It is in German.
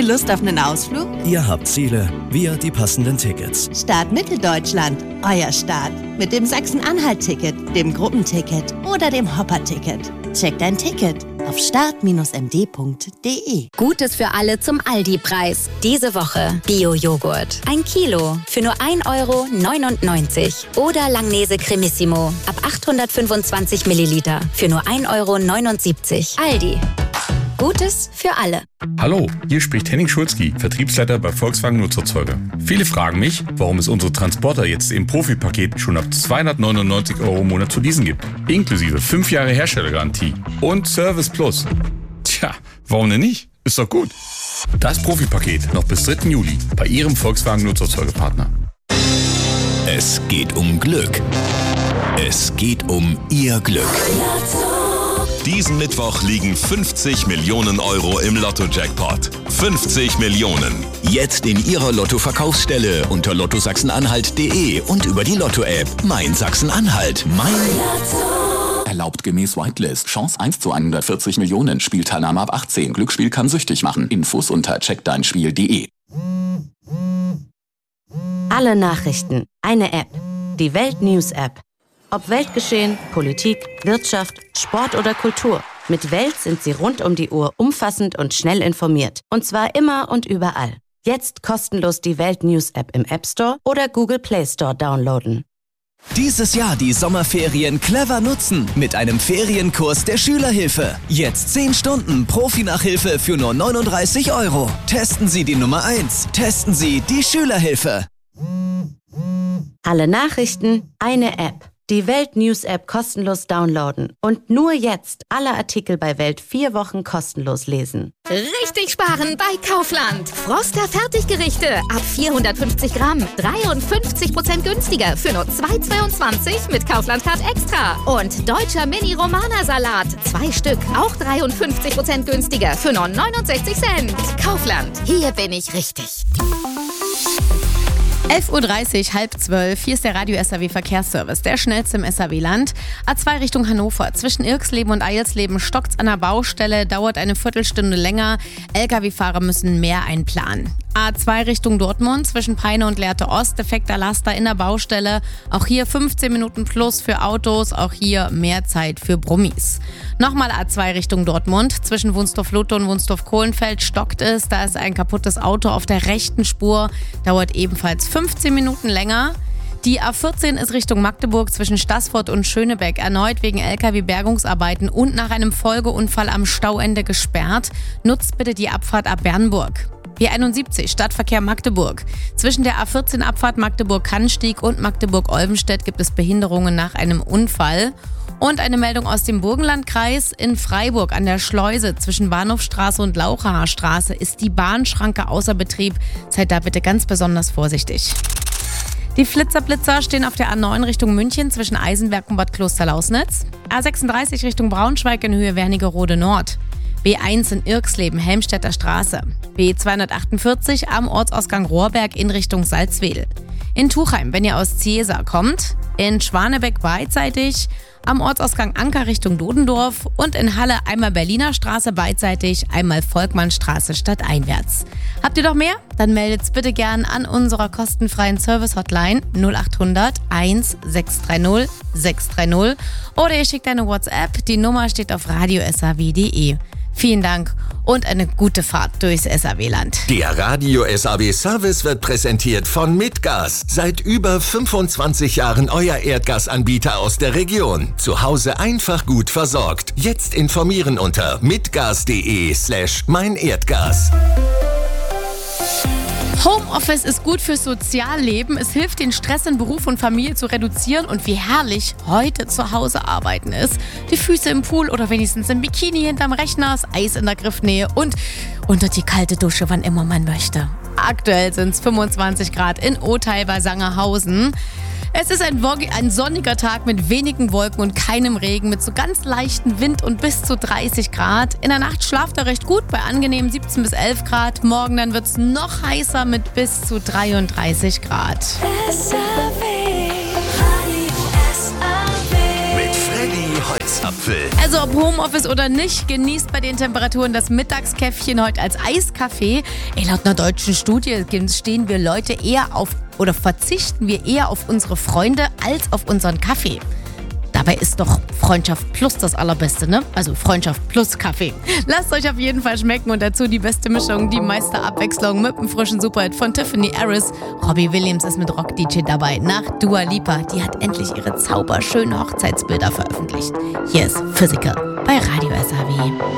Lust auf einen Ausflug? Ihr habt Ziele, wir die passenden Tickets. Start Mitteldeutschland, euer Start. Mit dem Sachsen-Anhalt-Ticket, dem Gruppenticket oder dem Hopper-Ticket. Checkt ein Ticket auf start-md.de. Gutes für alle zum Aldi-Preis. Diese Woche Bio-Joghurt. 1 Kilo für nur 1,99 € Oder Langnese Cremissimo ab 825 Milliliter für nur 1,79 €. Aldi. Gutes für alle. Hallo, hier spricht Henning Schulzki, Vertriebsleiter bei Volkswagen Nutzerzeuger. Viele fragen mich, warum es unsere Transporter jetzt im Profipaket schon ab 299 € im Monat zu leasen gibt. Inklusive 5 Jahre Herstellergarantie und Service Plus. Tja, warum denn nicht? Ist doch gut. Das Profipaket noch bis 3. Juli bei Ihrem Volkswagen Nutzerzeugerpartner. Es geht um Glück. Es geht um Ihr Glück. Diesen Mittwoch liegen 50 Millionen € im Lotto-Jackpot. 50 Millionen. Jetzt in Ihrer Lotto-Verkaufsstelle unter lottosachsen-anhalt.de und über die Lotto-App. Mein Sachsen-Anhalt. Mein Lotto. Erlaubt gemäß Whitelist. Chance 1 zu 140 Millionen. Spielteilnahme ab 18. Glücksspiel kann süchtig machen. Infos unter checkdeinspiel.de. Alle Nachrichten. Eine App. Die Welt-News-App. Ob Weltgeschehen, Politik, Wirtschaft, Sport oder Kultur. Mit Welt sind Sie rund um die Uhr umfassend und schnell informiert. Und zwar immer und überall. Jetzt kostenlos die Welt News App im App Store oder Google Play Store downloaden. Dieses Jahr die Sommerferien clever nutzen mit einem Ferienkurs der Schülerhilfe. Jetzt 10 Stunden Profi-Nachhilfe für nur 39 €. Testen Sie die Nummer 1. Testen Sie die Schülerhilfe. Alle Nachrichten, eine App. Die Welt News App kostenlos downloaden. Und nur jetzt alle Artikel bei Welt 4 Wochen kostenlos lesen. Richtig sparen bei Kaufland. Froster Fertiggerichte ab 450 Gramm. 53% günstiger für nur 2,22 mit Kaufland Card Extra. Und deutscher Mini-Romana-Salat. 2 Stück, auch 53% günstiger für nur 69 Cent. Kaufland, hier bin ich richtig. 11:30 Uhr, 11:30. Hier ist der Radio SAW Verkehrsservice, der schnellste im SAW-Land. A2 Richtung Hannover. Zwischen Irksleben und Eilsleben stockt's an der Baustelle, dauert eine Viertelstunde länger. Lkw-Fahrer müssen mehr einplanen. A2 Richtung Dortmund. Zwischen Peine und Lehrte Ost. Defekter Laster in der Baustelle. Auch hier 15 Minuten plus für Autos. Auch hier mehr Zeit für Brummis. Nochmal A2 Richtung Dortmund. Zwischen Wunstorf-Lutte und Wunstorf-Kohlenfeld stockt es. Da ist ein kaputtes Auto auf der rechten Spur. Dauert ebenfalls 15 Minuten länger. Die A14 ist Richtung Magdeburg zwischen Staßfurt und Schönebeck erneut wegen Lkw-Bergungsarbeiten und nach einem Folgeunfall am Stauende gesperrt. Nutzt bitte die Abfahrt ab Bernburg. B71 Stadtverkehr Magdeburg. Zwischen der A14-Abfahrt Magdeburg-Kannstieg und Magdeburg-Olvenstedt gibt es Behinderungen nach einem Unfall. Und eine Meldung aus dem Burgenlandkreis. In Freiburg an der Schleuse zwischen Bahnhofstraße und Lauchacher Straße ist die Bahnschranke außer Betrieb. Seid da bitte ganz besonders vorsichtig. Die Flitzer-Blitzer stehen auf der A9 Richtung München zwischen Eisenberg und Bad Klosterlausnitz. A36 Richtung Braunschweig in Höhe Wernigerode Nord. B1 in Irksleben, Helmstedter Straße. B248 am Ortsausgang Rohrberg in Richtung Salzwedel. In Tuchheim, wenn ihr aus Ziesa kommt. In Schwanebeck beidseitig. Am Ortsausgang Anker Richtung Dodendorf. Und in Halle einmal Berliner Straße beidseitig, einmal Volkmannstraße stadteinwärts. Habt ihr noch mehr? Dann meldet's bitte gern an unserer kostenfreien Service-Hotline 0800 1630 630 oder ihr schickt eine WhatsApp. Die Nummer steht auf radiosaw.de. Vielen Dank und eine gute Fahrt durchs SAW-Land. Der Radio SAW Service wird präsentiert von Mitgas. Seit über 25 Jahren euer Erdgasanbieter aus der Region. Zu Hause einfach gut versorgt. Jetzt informieren unter mitgas.de/meinerdgas. Homeoffice ist gut fürs Sozialleben. Es hilft, den Stress in Beruf und Familie zu reduzieren. Und wie herrlich heute zu Hause arbeiten ist. Die Füße im Pool oder wenigstens im Bikini hinterm Rechner, das Eis in der Griffnähe und unter die kalte Dusche, wann immer man möchte. Aktuell sind es 25 Grad in Otheil bei Sangerhausen. Es ist ein sonniger Tag mit wenigen Wolken und keinem Regen, mit so ganz leichten Wind und bis zu 30 Grad. In der Nacht schlaft er recht gut bei angenehmen 17 bis 11 Grad. Morgen dann wird es noch heißer mit bis zu 33 Grad. Mit Freddy Holz ab Gipfel. Also ob Homeoffice oder nicht, genießt bei den Temperaturen das Mittagskäffchen heute als Eiskaffee. Laut einer deutschen Studie stehen wir Leute eher auf oder verzichten wir eher auf unsere Freunde als auf unseren Kaffee. Dabei ist doch Freundschaft plus das Allerbeste, ne? Also Freundschaft plus Kaffee. Lasst euch auf jeden Fall schmecken und dazu die beste Mischung, die meiste Abwechslung mit einem frischen Superhit von Tiffany Harris. Robbie Williams ist mit Rock-DJ dabei nach Dua Lipa. Die hat endlich ihre zauberschönen Hochzeitsbilder veröffentlicht. Hier ist Physical bei Radio SAW.